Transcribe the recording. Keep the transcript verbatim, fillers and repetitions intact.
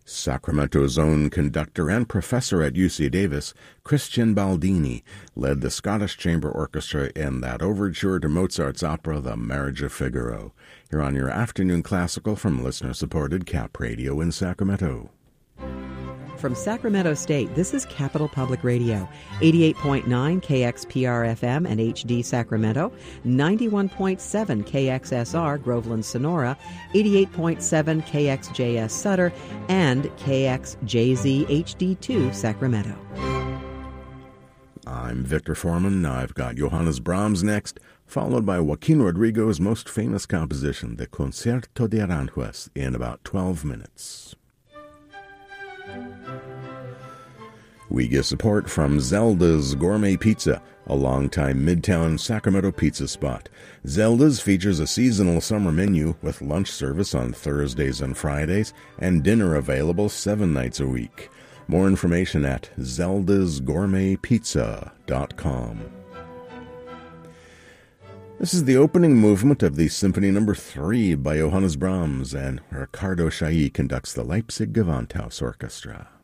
Sacramento's own conductor and professor at U C Davis, Christian Baldini, led the Scottish Chamber Orchestra in that overture to Mozart's opera The Marriage of Figaro. Here on your afternoon classical from listener-supported Cap Radio in Sacramento. From Sacramento State, this is Capital Public Radio, eighty-eight point nine K X P R F M and H D Sacramento, ninety-one point seven K X S R Groveland Sonora, eighty-eight point seven K X J S Sutter, and K X J Z H D two Sacramento. I'm Victor Foreman. I've got Johannes Brahms next, followed by Joaquin Rodrigo's most famous composition, the Concerto de Aranjuez, in about twelve minutes. We get support from Zelda's Gourmet Pizza, a longtime Midtown Sacramento pizza spot. Zelda's features a seasonal summer menu with lunch service on Thursdays and Fridays and dinner available seven nights a week. More information at zeldas gourmet pizza dot com. This is the opening movement of the Symphony Number three by Johannes Brahms, and Ricardo Chailly conducts the Leipzig Gewandhaus Orchestra.